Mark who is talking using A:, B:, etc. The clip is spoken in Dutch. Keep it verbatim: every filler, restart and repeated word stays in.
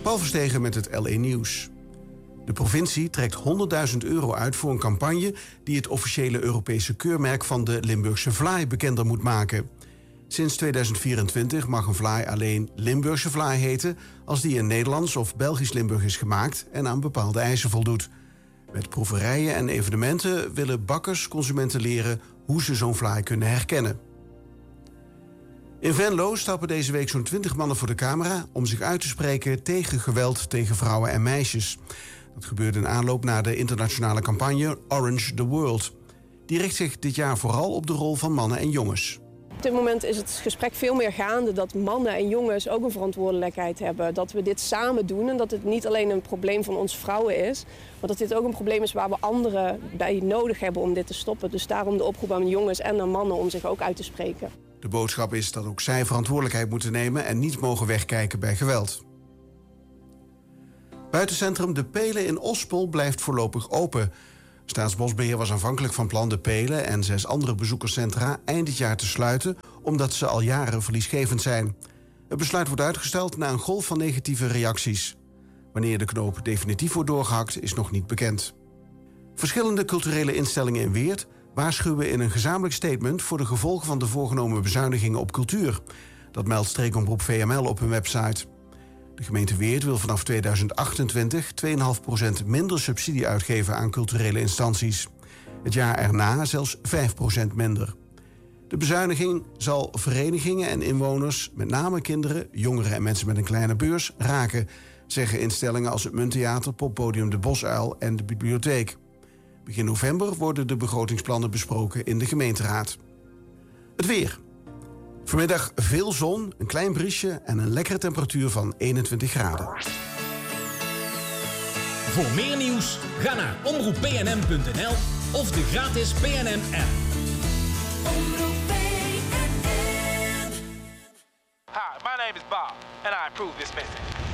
A: Paul Verstegen met het L A Nieuws. De provincie trekt honderdduizend euro uit voor een campagne die het officiële Europese keurmerk van de Limburgse vlaai bekender moet maken. Sinds tweeduizend vierentwintig mag een vlaai alleen Limburgse vlaai heten als die in Nederlands of Belgisch Limburg is gemaakt en aan bepaalde eisen voldoet. Met proeverijen en evenementen willen bakkers consumenten leren hoe ze zo'n vlaai kunnen herkennen. In Venlo stappen deze week zo'n twintig mannen voor de camera om zich uit te spreken tegen geweld tegen vrouwen en meisjes. Dat gebeurde in aanloop naar de internationale campagne Orange the World. Die richt zich dit jaar vooral op de rol van mannen en jongens.
B: Op dit moment is het gesprek veel meer gaande dat mannen en jongens ook een verantwoordelijkheid hebben. Dat we dit samen doen en dat het niet alleen een probleem van ons vrouwen is, maar dat dit ook een probleem is waar we anderen bij nodig hebben om dit te stoppen. Dus daarom de oproep aan jongens en aan mannen om zich ook uit te spreken.
A: De boodschap is dat ook zij verantwoordelijkheid moeten nemen en niet mogen wegkijken bij geweld. Buitencentrum De Pelen in Ospel blijft voorlopig open. Staatsbosbeheer was aanvankelijk van plan De Pelen en zes andere bezoekerscentra eind dit jaar te sluiten, omdat ze al jaren verliesgevend zijn. Het besluit wordt uitgesteld na een golf van negatieve reacties. Wanneer de knoop definitief wordt doorgehakt is nog niet bekend. Verschillende culturele instellingen in Weert waarschuwen in een gezamenlijk statement voor de gevolgen van de voorgenomen bezuinigingen op cultuur. Dat meldt streekomroep V M L op hun website. De gemeente Weert wil vanaf tweeduizend achtentwintig twee komma vijf procent minder subsidie uitgeven aan culturele instanties. Het jaar erna zelfs vijf procent minder. De bezuiniging zal verenigingen en inwoners, met name kinderen, jongeren en mensen met een kleine beurs, raken, zeggen instellingen als het Munttheater, Poppodium De Bosuil en de bibliotheek. Begin november worden de begrotingsplannen besproken in de gemeenteraad. Het weer. Vanmiddag veel zon, een klein briesje en een lekkere temperatuur van eenentwintig graden.
C: Voor meer nieuws, ga naar omroep p n m punt n l of de gratis P N M-app.
D: Omroep P N M. Hi, my name is Bob, and I approve this message.